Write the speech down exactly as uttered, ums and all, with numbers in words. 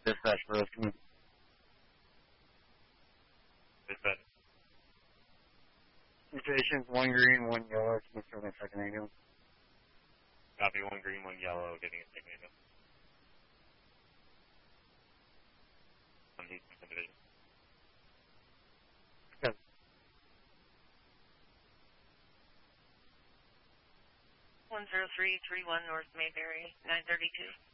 Dispatch for us. Can you... Dispatch. Situations, one green, one yellow. Can you throw me a second ambulance? Copy, one green, one yellow, getting a second ambulance. On Eastern Division. Okay. one zero three three one North Mayberry, nine thirty-two.